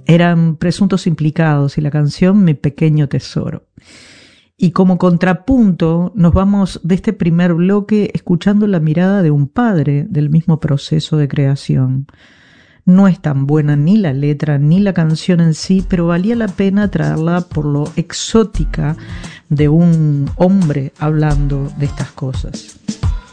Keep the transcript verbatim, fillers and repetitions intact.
eran presuntos implicados y la canción Mi Pequeño Tesoro. Y como contrapunto nos vamos de este primer bloque escuchando la mirada de un padre del mismo proceso de creación. No es tan buena ni la letra ni la canción en sí, pero valía la pena traerla por lo exótica de un hombre hablando de estas cosas.